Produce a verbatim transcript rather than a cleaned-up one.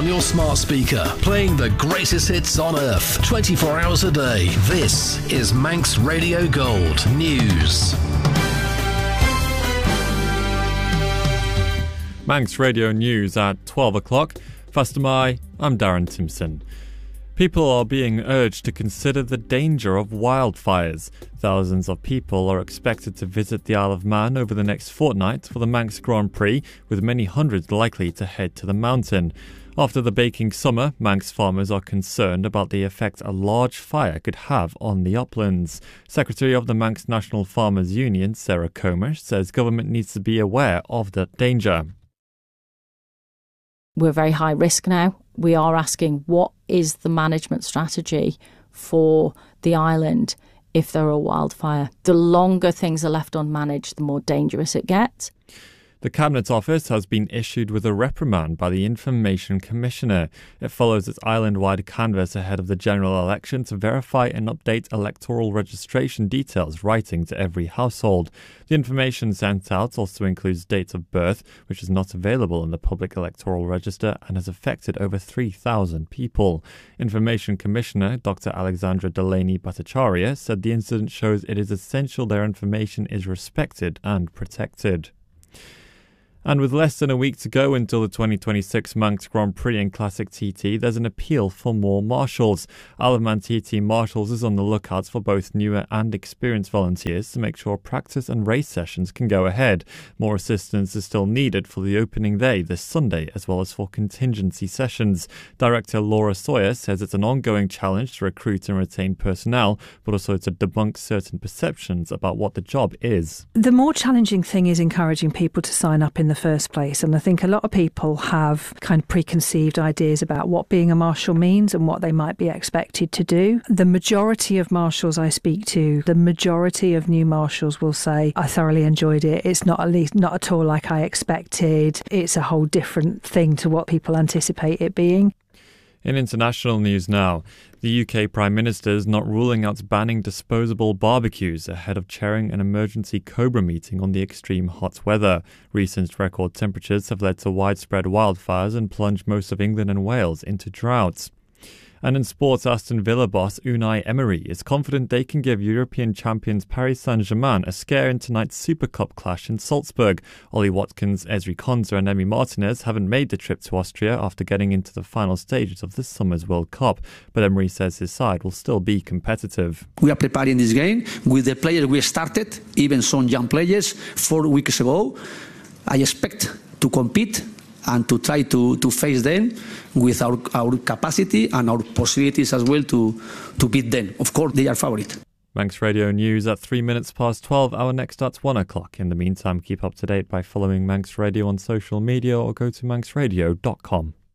your smart speaker, playing the greatest hits on earth, twenty-four hours a day. This is Manx Radio Gold News. Manx Radio News at twelve o'clock. Fastamai, I'm Darren Timpson. People are being urged to consider the danger of wildfires. Thousands of people are expected to visit the Isle of Man over the next fortnight for the Manx Grand Prix, with many hundreds likely to head to the mountain. After the baking summer, Manx farmers are concerned about the effect a large fire could have on the uplands. Secretary of the Manx National Farmers Union, Sarah Comer, says government needs to be aware of that danger. We're very high risk now. We are asking, what is the management strategy for the island if there are a wildfire? The longer things are left unmanaged, the more dangerous it gets. The Cabinet Office has been issued with a reprimand by the Information Commissioner. It follows its island-wide canvass ahead of the general election to verify and update electoral registration details writing to every household. The information sent out also includes dates of birth, which is not available in the public electoral register and has affected over three thousand people. Information Commissioner Doctor Alexandra Delaney Bhattacharya said the incident shows it is essential their information is respected and protected. And with less than a week to go until the twenty twenty-six Manx Grand Prix and Classic T T, there's an appeal for more marshals. Isle of Man T T Marshals is on the lookout for both newer and experienced volunteers to make sure practice and race sessions can go ahead. More assistance is still needed for the opening day this Sunday, as well as for contingency sessions. Director Laura Sawyer says it's an ongoing challenge to recruit and retain personnel, but also to debunk certain perceptions about what the job is. The more challenging thing is encouraging people to sign up in the first place, and I think a lot of people have kind of preconceived ideas about what being a marshal means and what they might be expected to do. The majority of marshals I speak to, the majority of new marshals will say, I thoroughly enjoyed it. It's not at least not at all like I expected. It's a whole different thing to what people anticipate it being. In international news now, the U K Prime Minister is not ruling out banning disposable barbecues ahead of chairing an emergency COBRA meeting on the extreme hot weather. Recent record temperatures have led to widespread wildfires and plunged most of England and Wales into droughts. And in sports, Aston Villa boss Unai Emery is confident they can give European champions Paris Saint-Germain a scare in tonight's Super Cup clash in Salzburg. Ollie Watkins, Ezri Konsa and Emi Martinez haven't made the trip to Austria after getting into the final stages of this summer's World Cup, but Emery says his side will still be competitive. We are preparing this game with the players we started, even some young players, four weeks ago. I expect to compete and to try to, to face them with our, our capacity and our possibilities as well to, to beat them. Of course, they are favourite. Manx Radio News at three minutes past twelve. Our next starts one o'clock. In the meantime, keep up to date by following Manx Radio on social media or go to manx radio dot com.